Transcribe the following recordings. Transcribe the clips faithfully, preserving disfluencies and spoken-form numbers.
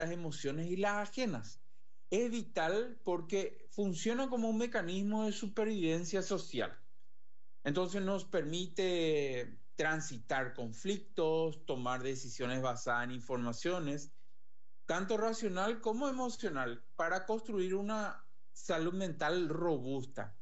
las emociones y las ajenas. Es vital porque funciona como un mecanismo de supervivencia social. Entonces nos permite transitar conflictos, tomar decisiones basadas en informaciones, tanto racional como emocional, para construir una salud mental robusta.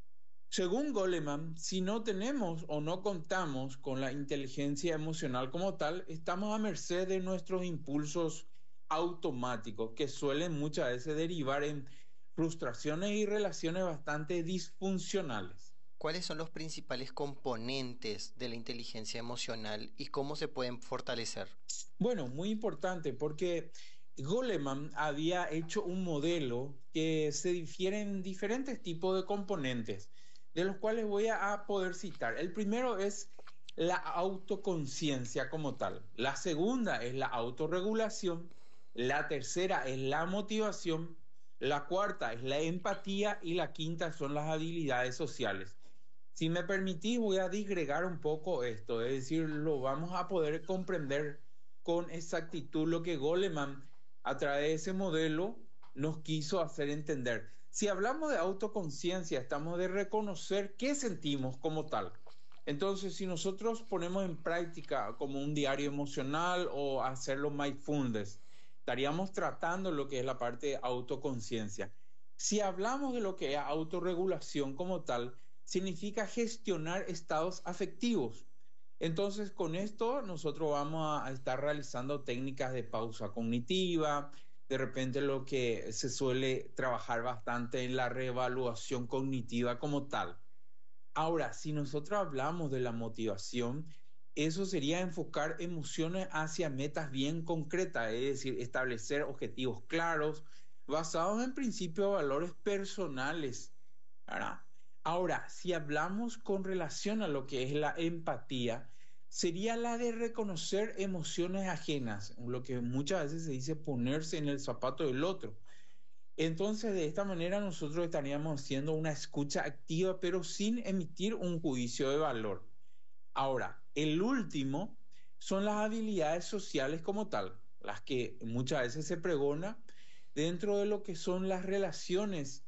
Según Goleman, si no tenemos o no contamos con la inteligencia emocional como tal, estamos a merced de nuestros impulsos automáticos, que suelen muchas veces derivar en frustraciones y relaciones bastante disfuncionales. ¿Cuáles son los principales componentes de la inteligencia emocional y cómo se pueden fortalecer? Bueno, muy importante porque Goleman había hecho un modelo que se difiere en diferentes tipos de componentes, de los cuales voy a poder citar. El primero es la autoconciencia como tal. La segunda es la autorregulación. La tercera es la motivación. La cuarta es la empatía y la quinta son las habilidades sociales. Si me permitís, voy a disgregar un poco esto, es decir, lo vamos a poder comprender con exactitud lo que Goleman a través de ese modelo nos quiso hacer entender. Si hablamos de autoconciencia, estamos de reconocer qué sentimos como tal. Entonces, si nosotros ponemos en práctica como un diario emocional o hacerlo mindfulness, estaríamos tratando lo que es la parte de autoconciencia. Si hablamos de lo que es autorregulación como tal, significa gestionar estados afectivos. Entonces, con esto nosotros vamos a estar realizando técnicas de pausa cognitiva, de repente lo que se suele trabajar bastante en la reevaluación cognitiva como tal. Ahora, si nosotros hablamos de la motivación, eso sería enfocar emociones hacia metas bien concretas, es decir, establecer objetivos claros, basados en principios de valores personales, ¿verdad? Ahora, si hablamos con relación a lo que es la empatía, sería la de reconocer emociones ajenas, lo que muchas veces se dice ponerse en el zapato del otro. Entonces, de esta manera nosotros estaríamos haciendo una escucha activa, pero sin emitir un juicio de valor. Ahora, el último son las habilidades sociales como tal, las que muchas veces se pregona dentro de lo que son las relaciones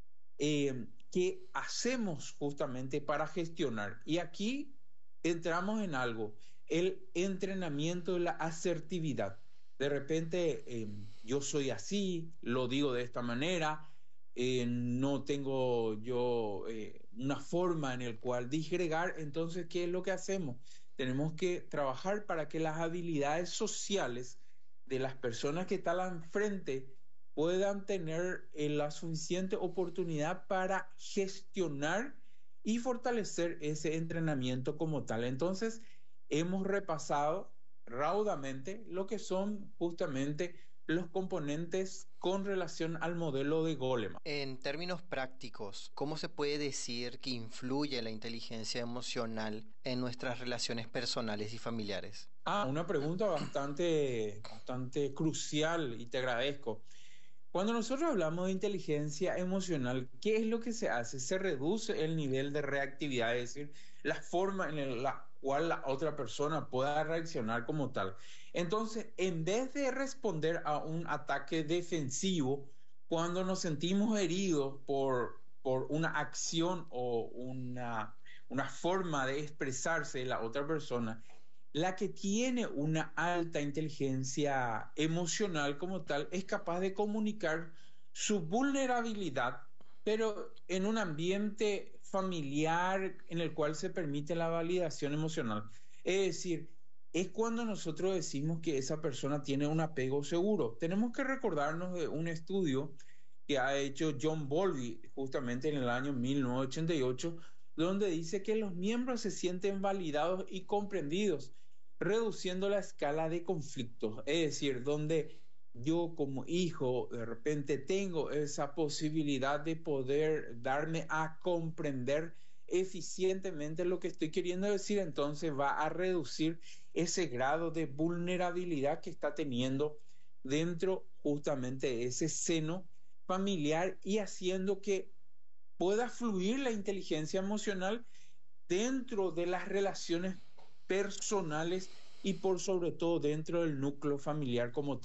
eh, que hacemos justamente para gestionar. Y aquí entramos en algo, el entrenamiento de la asertividad. De repente, eh, yo soy así, lo digo de esta manera, eh, no tengo yo eh, una forma en el cual disgregar, entonces, ¿qué es lo que hacemos? Tenemos que trabajar para que las habilidades sociales de las personas que están al frente puedan tener eh, la suficiente oportunidad para gestionar y fortalecer ese entrenamiento como tal. Entonces, hemos repasado raudamente lo que son justamente los componentes con relación al modelo de Goleman. En términos prácticos, ¿cómo se puede decir que influye la inteligencia emocional en nuestras relaciones personales y familiares? Ah, una pregunta bastante, bastante crucial y te agradezco. Cuando nosotros hablamos de inteligencia emocional, ¿qué es lo que se hace? Se reduce el nivel de reactividad, es decir, la forma en la cual la otra persona pueda reaccionar como tal. Entonces, en vez de responder a un ataque defensivo, cuando nos sentimos heridos por, por una acción o una, una forma de expresarse de la otra persona, la que tiene una alta inteligencia emocional como tal es capaz de comunicar su vulnerabilidad, pero en un ambiente familiar en el cual se permite la validación emocional. Es decir, es cuando nosotros decimos que esa persona tiene un apego seguro. Tenemos que recordarnos de un estudio que ha hecho John Bowlby justamente en el año mil novecientos ochenta y ocho, donde dice que los miembros se sienten validados y comprendidos, reduciendo la escala de conflictos. Es decir, donde yo como hijo de repente tengo esa posibilidad de poder darme a comprender eficientemente lo que estoy queriendo decir, entonces va a reducir ese grado de vulnerabilidad que está teniendo dentro justamente de ese seno familiar y haciendo que pueda fluir la inteligencia emocional dentro de las relaciones personales y por sobre todo dentro del núcleo familiar como tal.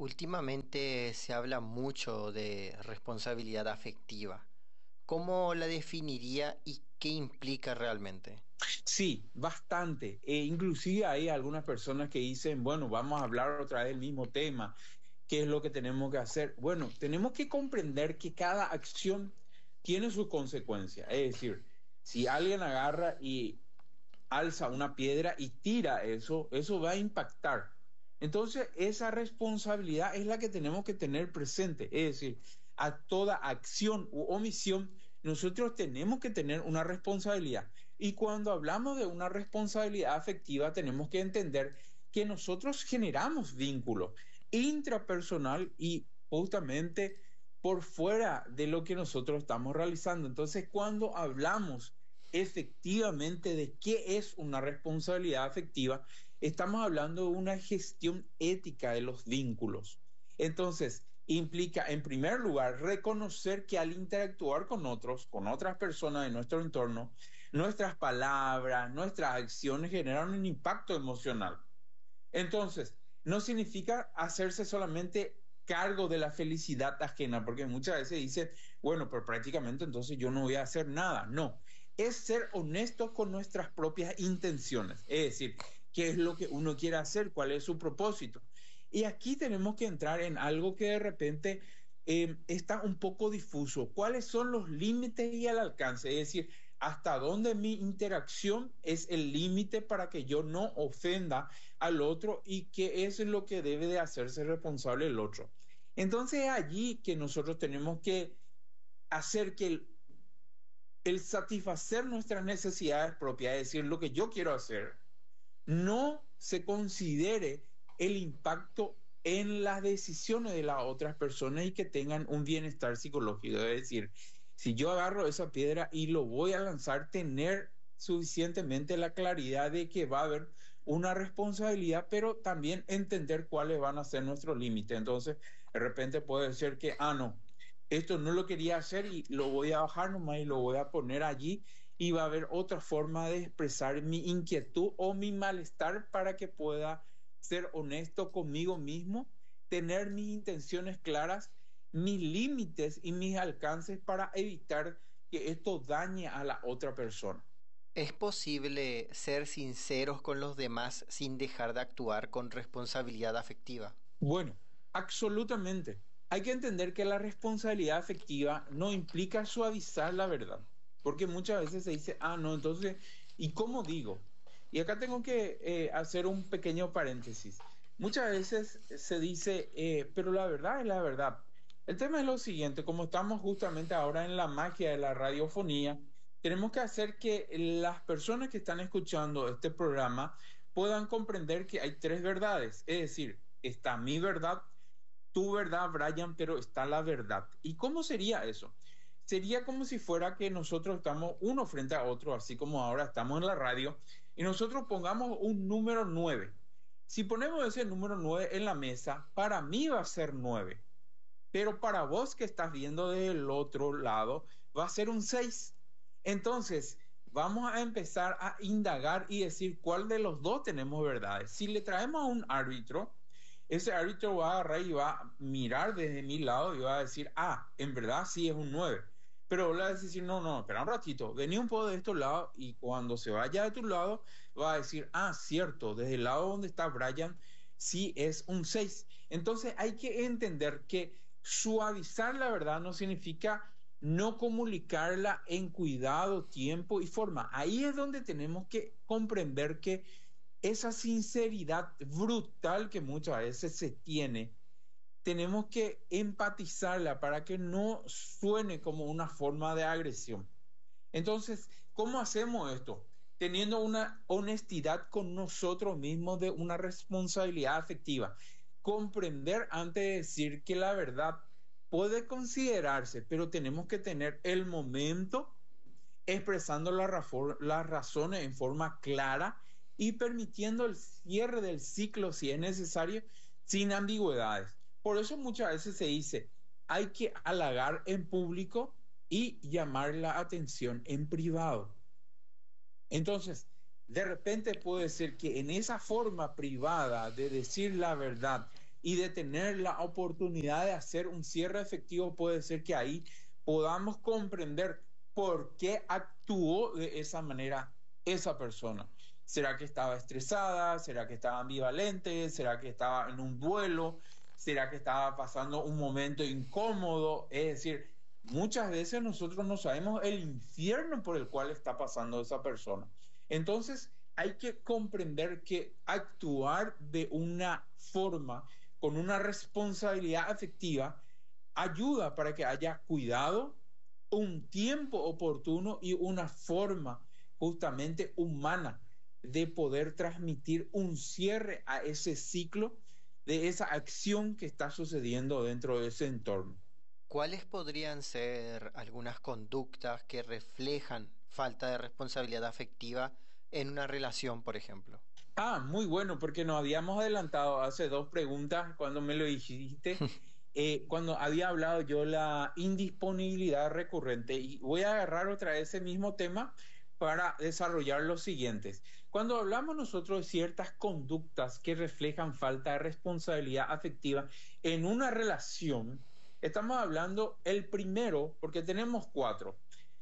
Últimamente se habla mucho de responsabilidad afectiva. ¿Cómo la definiría y qué implica realmente? Sí, bastante. E inclusive hay algunas personas que dicen, bueno, vamos a hablar otra vez del mismo tema. ¿Qué es lo que tenemos que hacer? Bueno, tenemos que comprender que cada acción tiene su consecuencia. Es decir, si alguien agarra y alza una piedra y tira eso, eso va a impactar. Entonces, esa responsabilidad es la que tenemos que tener presente. Es decir, a toda acción u omisión, nosotros tenemos que tener una responsabilidad. Y cuando hablamos de una responsabilidad afectiva, tenemos que entender que nosotros generamos vínculos intrapersonal y justamente por fuera de lo que nosotros estamos realizando. Entonces, cuando hablamos efectivamente de qué es una responsabilidad afectiva, estamos hablando de una gestión ética de los vínculos. Entonces, implica, en primer lugar, reconocer que al interactuar con otros, con otras personas de nuestro entorno, nuestras palabras, nuestras acciones generan un impacto emocional. Entonces, no significa hacerse solamente cargo de la felicidad ajena, porque muchas veces dicen, bueno, pero prácticamente entonces yo no voy a hacer nada. No, es ser honestos con nuestras propias intenciones, es decir, qué es lo que uno quiere hacer, cuál es su propósito. Y aquí tenemos que entrar en algo que de repente eh, está un poco difuso. ¿Cuáles son los límites y el alcance? Es decir, hasta dónde mi interacción es el límite para que yo no ofenda al otro y qué es lo que debe de hacerse responsable el otro. Entonces es allí que nosotros tenemos que hacer que el, el satisfacer nuestras necesidades propias, es decir, lo que yo quiero hacer, no se considere el impacto en las decisiones de las otras personas y que tengan un bienestar psicológico. Es decir, si yo agarro esa piedra y lo voy a lanzar, tener suficientemente la claridad de que va a haber una responsabilidad, pero también entender cuáles van a ser nuestros límites. Entonces, de repente puede ser que, ah, no, esto no lo quería hacer y lo voy a bajar nomás y lo voy a poner allí y va a haber otra forma de expresar mi inquietud o mi malestar para que pueda ser honesto conmigo mismo, tener mis intenciones claras, mis límites y mis alcances para evitar que esto dañe a la otra persona. ¿Es posible ser sinceros con los demás sin dejar de actuar con responsabilidad afectiva? Bueno, absolutamente. Hay que entender que la responsabilidad afectiva no implica suavizar la verdad, porque muchas veces se dice, ah, no, entonces, ¿y cómo digo? Y acá tengo que eh, hacer un pequeño paréntesis. Muchas veces se dice, eh, pero la verdad es la verdad. El tema es lo siguiente, como estamos justamente ahora en la magia de la radiofonía, tenemos que hacer que las personas que están escuchando este programa puedan comprender que hay tres verdades, es decir, está mi verdad, tu verdad, Brian, pero está la verdad. ¿Y cómo sería eso? Sería como si fuera que nosotros estamos uno frente a otro, así como ahora estamos en la radio, y nosotros pongamos un número nueve. Si ponemos ese número nueve en la mesa, para mí va a ser nueve, pero para vos que estás viendo del otro lado, va a ser un seis. Entonces, vamos a empezar a indagar y decir cuál de los dos tenemos verdades. Si le traemos a un árbitro, ese árbitro va a agarrar y va a mirar desde mi lado y va a decir, ah, en verdad sí es un nueve. Pero vos le vas a decir, no, no, espera un ratito, vení un poco de estos lados y cuando se vaya de tu lado, va a decir, ah, cierto, desde el lado donde está Brian, sí es un seis. Entonces hay que entender que suavizar la verdad no significa no comunicarla en cuidado, tiempo y forma. Ahí es donde tenemos que comprender que esa sinceridad brutal que muchas veces se tiene, tenemos que empatizarla para que no suene como una forma de agresión. Entonces, ¿cómo hacemos esto? Teniendo una honestidad con nosotros mismos de una responsabilidad afectiva. Comprender antes de decir que la verdad puede considerarse, pero tenemos que tener el momento expresando la razón, las razones en forma clara y permitiendo el cierre del ciclo si es necesario, sin ambigüedades. Por eso muchas veces se dice, hay que halagar en público y llamar la atención en privado. Entonces, de repente puede ser que en esa forma privada de decir la verdad, y de tener la oportunidad de hacer un cierre efectivo, puede ser que ahí podamos comprender por qué actuó de esa manera esa persona. ¿Será que estaba estresada? ¿Será que estaba ambivalente? ¿Será que estaba en un duelo? ¿Será que estaba pasando un momento incómodo? Es decir, muchas veces nosotros no sabemos el infierno por el cual está pasando esa persona. Entonces, hay que comprender que actuar de una forma, con una responsabilidad afectiva, ayuda para que haya cuidado, un tiempo oportuno y una forma justamente humana de poder transmitir un cierre a ese ciclo de esa acción que está sucediendo dentro de ese entorno. ¿Cuáles podrían ser algunas conductas que reflejan falta de responsabilidad afectiva en una relación, por ejemplo? Ah, muy bueno, porque nos habíamos adelantado hace dos preguntas cuando me lo dijiste, eh, cuando había hablado yo la indisponibilidad recurrente, y voy a agarrar otra vez ese mismo tema para desarrollar los siguientes. Cuando hablamos nosotros de ciertas conductas que reflejan falta de responsabilidad afectiva en una relación, estamos hablando el primero, porque tenemos cuatro.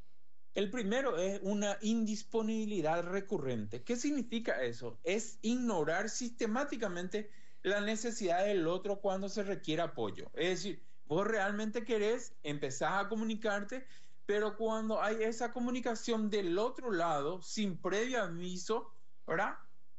El primero es una indisponibilidad recurrente. ¿Qué significa eso? Es ignorar sistemáticamente la necesidad del otro cuando se requiere apoyo. Es decir, vos realmente querés, empezás a comunicarte, pero cuando hay esa comunicación del otro lado, sin previo aviso, ¿verdad?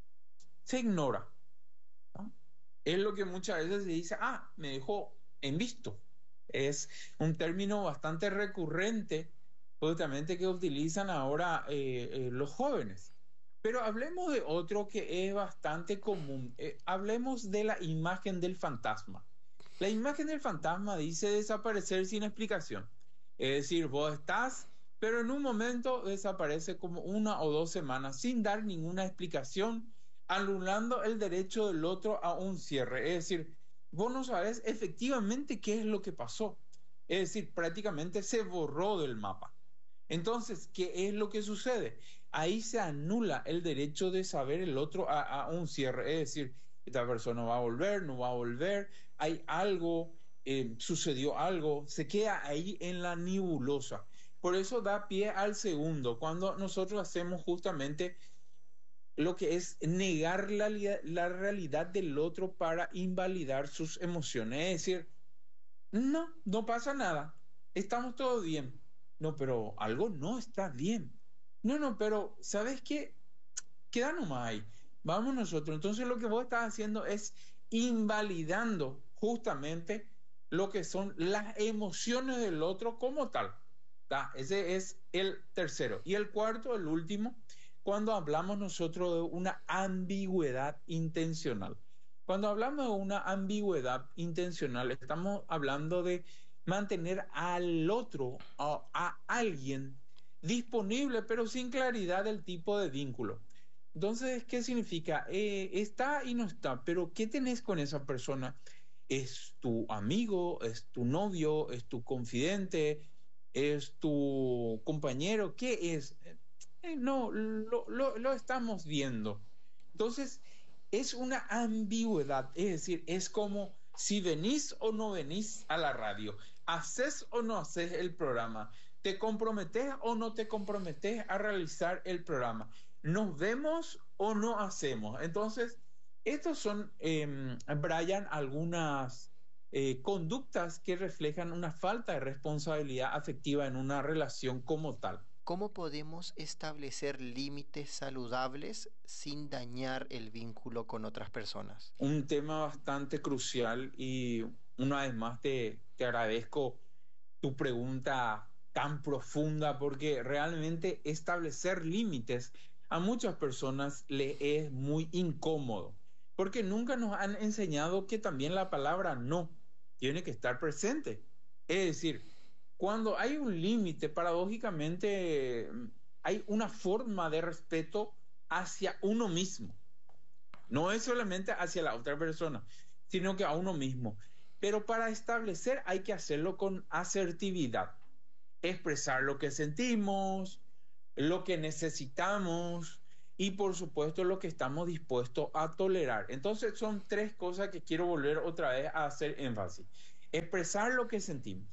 Se ignora, ¿no? Es lo que muchas veces se dice, ah, me dejó en visto. Es un término bastante recurrente justamente que utilizan ahora eh, eh, los jóvenes. Pero hablemos de otro que es bastante común. Eh, hablemos de la imagen del fantasma. La imagen del fantasma dice desaparecer sin explicación. Es decir, vos estás, pero en un momento desaparece como una o dos semanas sin dar ninguna explicación, anulando el derecho del otro a un cierre. Es decir, vos no sabés efectivamente qué es lo que pasó. Es decir, prácticamente se borró del mapa. Entonces, ¿qué es lo que sucede? Ahí se anula el derecho de saber el otro a, a un cierre. Es decir, esta persona va a volver, no va a volver, hay algo, eh, sucedió algo, se queda ahí en la nebulosa. Por eso da pie al segundo, cuando nosotros hacemos justamente lo que es negar la, la realidad del otro para invalidar sus emociones. Es decir, no, no pasa nada, estamos todos bien. No, pero algo no está bien. No, no, pero ¿sabes qué? Queda nomás ahí. Vamos nosotros. Entonces lo que vos estás haciendo es invalidando justamente lo que son las emociones del otro como tal. ¿Tá? Ese es el tercero. Y el cuarto, el último, cuando hablamos nosotros de una ambigüedad intencional. Cuando hablamos de una ambigüedad intencional, estamos hablando de mantener al otro, a, a alguien disponible, pero sin claridad del tipo de vínculo. Entonces, ¿qué significa? Eh, está y no está, pero ¿qué tenés con esa persona? ¿Es tu amigo? ¿Es tu novio? ¿Es tu confidente? ¿Es tu compañero? ¿Qué es? Eh, no, lo, lo, lo estamos viendo. Entonces, es una ambigüedad, es decir, es como si venís o no venís a la radio, haces o no haces el programa, te comprometes o no te comprometes a realizar el programa, nos vemos o no hacemos. Entonces, estos son, eh, Brian, algunas eh, conductas que reflejan una falta de responsabilidad afectiva en una relación como tal. ¿Cómo podemos establecer límites saludables sin dañar el vínculo con otras personas? Un tema bastante crucial y una vez más te, te agradezco tu pregunta tan profunda porque realmente establecer límites a muchas personas le es muy incómodo porque nunca nos han enseñado que también la palabra no tiene que estar presente. Es decir, cuando hay un límite, paradójicamente hay una forma de respeto hacia uno mismo. No es solamente hacia la otra persona, sino que a uno mismo. Pero para establecer hay que hacerlo con asertividad, expresar lo que sentimos, lo que necesitamos y por supuesto lo que estamos dispuestos a tolerar. Entonces son tres cosas que quiero volver otra vez a hacer énfasis. Expresar lo que sentimos,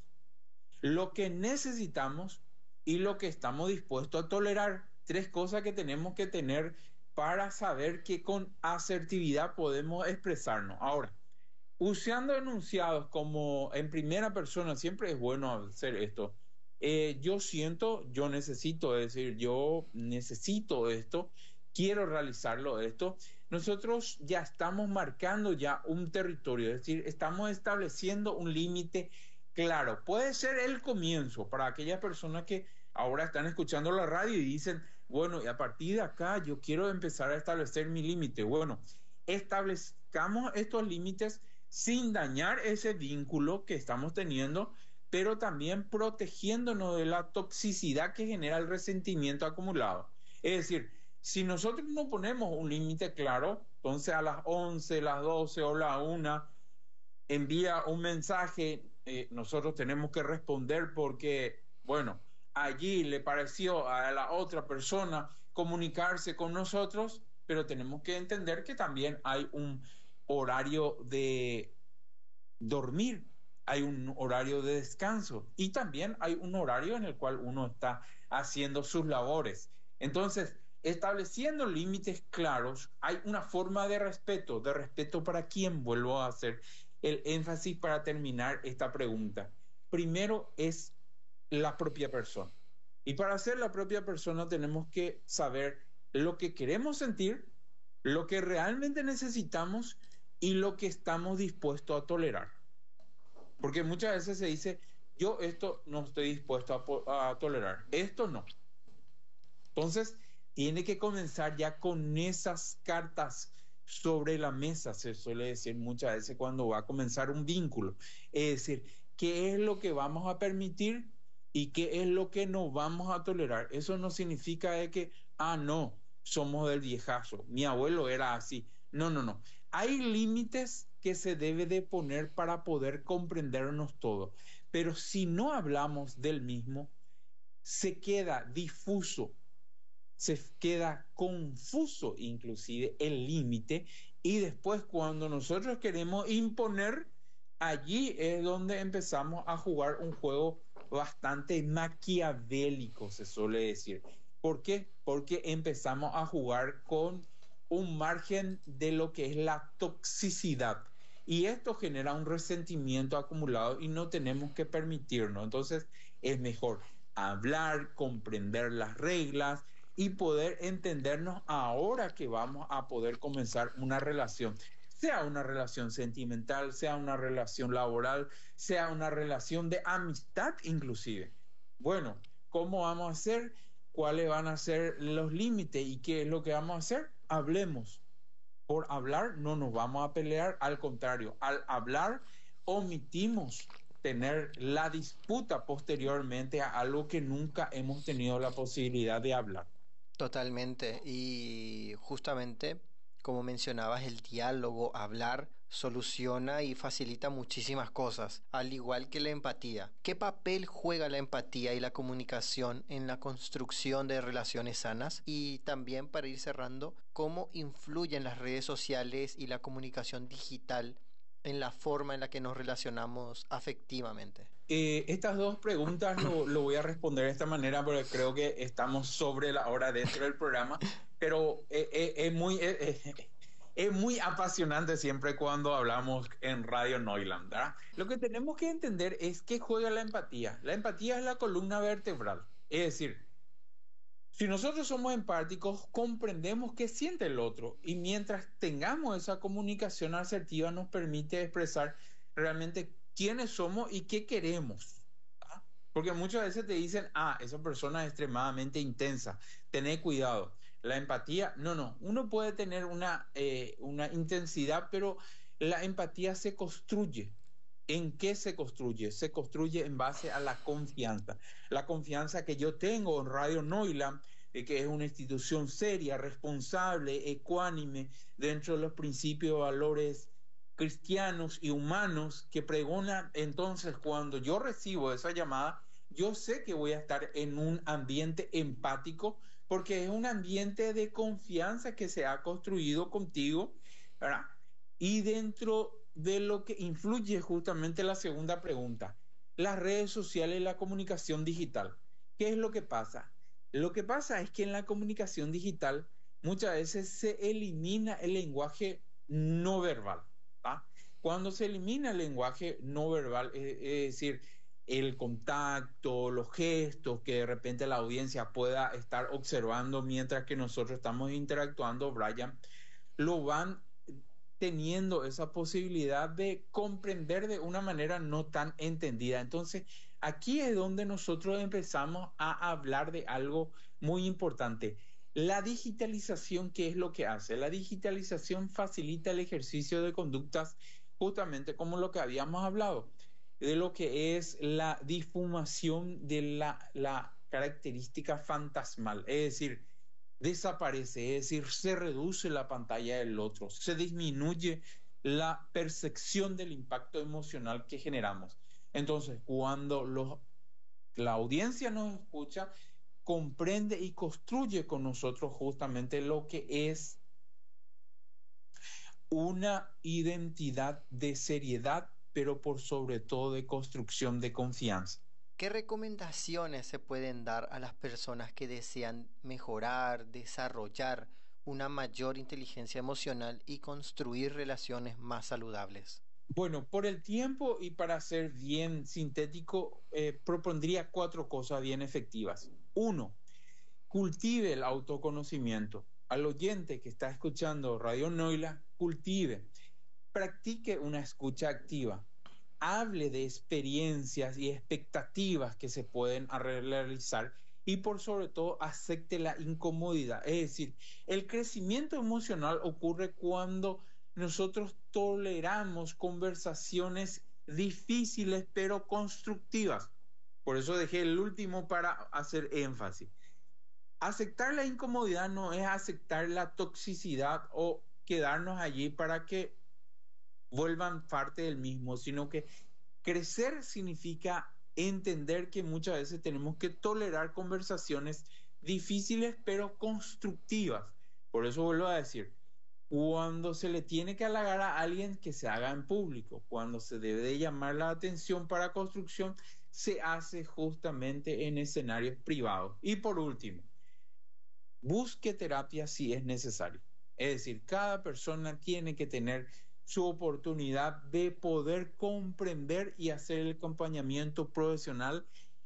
lo que necesitamos y lo que estamos dispuestos a tolerar. Tres cosas que tenemos que tener para saber que con asertividad podemos expresarnos. Ahora, usando enunciados como en primera persona, siempre es bueno hacer esto. Eh, yo siento, yo necesito, es decir, yo necesito esto, quiero realizarlo esto. Nosotros ya estamos marcando ya un territorio, es decir, estamos estableciendo un límite claro. Puede ser el comienzo para aquellas personas que ahora están escuchando la radio y dicen, bueno, y a partir de acá yo quiero empezar a establecer mi límite. Bueno, establezcamos estos límites sin dañar ese vínculo que estamos teniendo, pero también protegiéndonos de la toxicidad que genera el resentimiento acumulado. Es decir, si nosotros no ponemos un límite claro, entonces a las once, las doce o la una envía un mensaje, eh, nosotros tenemos que responder porque, bueno, allí le pareció a la otra persona comunicarse con nosotros, pero tenemos que entender que también hay un horario de dormir, hay un horario de descanso y también hay un horario en el cual uno está haciendo sus labores. Entonces, estableciendo límites claros, hay una forma de respeto, de respeto para quién, vuelvo a hacer el énfasis para terminar esta pregunta. Primero es la propia persona. Y para ser la propia persona tenemos que saber lo que queremos sentir, lo que realmente necesitamos y lo que estamos dispuestos a tolerar. Porque muchas veces se dice, yo esto no estoy dispuesto a, a tolerar, esto no. Entonces, tiene que comenzar ya con esas cartas sobre la mesa, se suele decir muchas veces cuando va a comenzar un vínculo. Es decir, ¿qué es lo que vamos a permitir y qué es lo que no vamos a tolerar? Eso no significa de que, ah, no, somos del viejazo, mi abuelo era así. No, no, no. Hay límites que se debe de poner para poder comprendernos todo. Pero si no hablamos del mismo, se queda difuso, se queda confuso inclusive el límite, y después cuando nosotros queremos imponer, allí es donde empezamos a jugar un juego bastante maquiavélico, se suele decir. ¿Por qué? Porque empezamos a jugar con un margen de lo que es la toxicidad. Y esto genera un resentimiento acumulado y no tenemos que permitirnos. Entonces es mejor hablar, comprender las reglas y poder entendernos ahora que vamos a poder comenzar una relación. Sea una relación sentimental, sea una relación laboral, sea una relación de amistad inclusive. Bueno, ¿cómo vamos a hacer? ¿Cuáles van a ser los límites y qué es lo que vamos a hacer? Hablemos. Por hablar no nos vamos a pelear, al contrario, al hablar omitimos tener la disputa posteriormente a algo que nunca hemos tenido la posibilidad de hablar. Totalmente. Y justamente, como mencionabas, el diálogo, hablar, soluciona y facilita muchísimas cosas, al igual que la empatía. ¿Qué papel juega la empatía y la comunicación en la construcción de relaciones sanas? Y también, para ir cerrando, ¿cómo influyen las redes sociales y la comunicación digital en la forma en la que nos relacionamos afectivamente? Eh, estas dos preguntas lo, lo voy a responder de esta manera porque creo que estamos sobre la hora dentro del programa, pero eh, eh, es muy... Eh, eh, Es muy apasionante siempre cuando hablamos en Radio Neuland, ¿verdad? Lo que tenemos que entender es que juega la empatía. La empatía es la columna vertebral. Es decir, si nosotros somos empáticos, comprendemos qué siente el otro. Y mientras tengamos esa comunicación asertiva, nos permite expresar realmente quiénes somos y qué queremos. ¿Verdad? Porque muchas veces te dicen, ah, esa persona es extremadamente intensa, tené cuidado. La empatía, no, no, uno puede tener una, eh, una intensidad, pero la empatía se construye. ¿En qué se construye? Se construye en base a la confianza. La confianza que yo tengo en Radio Neuland, eh, que es una institución seria, responsable, ecuánime, dentro de los principios y valores cristianos y humanos que pregona. Entonces, cuando yo recibo esa llamada, yo sé que voy a estar en un ambiente empático porque es un ambiente de confianza que se ha construido contigo, ¿verdad? Y dentro de lo que influye justamente la segunda pregunta, las redes sociales y la comunicación digital. ¿Qué es lo que pasa? Lo que pasa es que en la comunicación digital muchas veces se elimina el lenguaje no verbal, ¿tá? Cuando se elimina el lenguaje no verbal, es, es decir, el contacto, los gestos que de repente la audiencia pueda estar observando mientras que nosotros estamos interactuando, Brian, lo van teniendo esa posibilidad de comprender de una manera no tan entendida. Entonces, aquí es donde nosotros empezamos a hablar de algo muy importante. La digitalización, ¿qué es lo que hace? La digitalización facilita el ejercicio de conductas justamente como lo que habíamos hablado, de lo que es la difumación de la, la característica fantasmal, es decir, desaparece, es decir, se reduce la pantalla del otro, se disminuye la percepción del impacto emocional que generamos. Entonces, cuando los, la audiencia nos escucha, comprende y construye con nosotros justamente lo que es una identidad de seriedad, pero por sobre todo de construcción de confianza. ¿Qué recomendaciones se pueden dar a las personas que desean mejorar, desarrollar una mayor inteligencia emocional y construir relaciones más saludables? Bueno, por el tiempo y para ser bien sintético, eh, propondría cuatro cosas bien efectivas. Uno, cultive el autoconocimiento. Al oyente que está escuchando Radio Noila, cultive, practique una escucha activa, hable de experiencias y expectativas que se pueden realizar y por sobre todo acepte la incomodidad. Es decir, el crecimiento emocional ocurre cuando nosotros toleramos conversaciones difíciles pero constructivas. Por eso dejé el último para hacer énfasis. Aceptar la incomodidad no es aceptar la toxicidad o quedarnos allí para que vuelvan parte del mismo, sino que crecer significa entender que muchas veces tenemos que tolerar conversaciones difíciles pero constructivas. Por eso vuelvo a decir, cuando se le tiene que halagar a alguien, que se haga en público. Cuando se debe de llamar la atención para construcción, se hace justamente en escenarios privados. Y por último, busque terapia si es necesario. Es decir, cada persona tiene que tener su oportunidad de poder comprender y hacer el acompañamiento profesional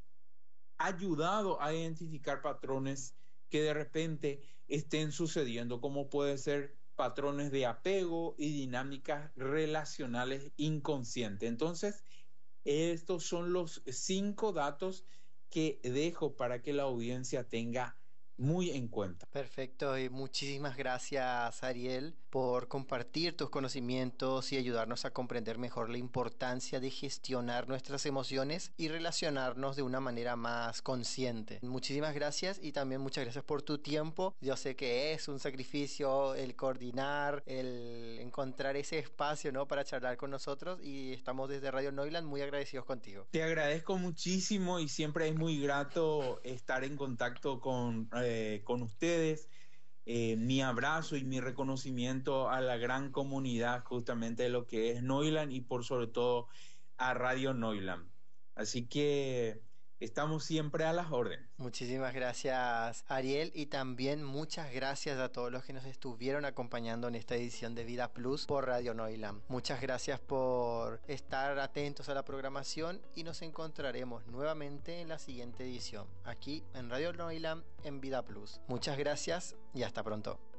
ayudado a identificar patrones que de repente estén sucediendo, como puede ser patrones de apego y dinámicas relacionales inconscientes. Entonces, estos son los cinco datos que dejo para que la audiencia tenga muy en cuenta. Perfecto, y muchísimas gracias, Ariel, por compartir tus conocimientos y ayudarnos a comprender mejor la importancia de gestionar nuestras emociones y relacionarnos de una manera más consciente. Muchísimas gracias y también muchas gracias por tu tiempo. Yo sé que es un sacrificio el coordinar, el encontrar ese espacio, ¿no?, para charlar con nosotros, y estamos desde Radio Neuland muy agradecidos contigo. Te agradezco muchísimo y siempre es muy grato estar en contacto con, eh, con ustedes. Eh, mi abrazo y mi reconocimiento a la gran comunidad justamente de lo que es Neuland y por sobre todo a Radio Neuland. Así que estamos siempre a las órdenes. Muchísimas gracias, Ariel, y también muchas gracias a todos los que nos estuvieron acompañando en esta edición de Vida Plus por Radio Neuland. Muchas gracias por estar atentos a la programación y nos encontraremos nuevamente en la siguiente edición, aquí en Radio Neuland en Vida Plus. Muchas gracias y hasta pronto.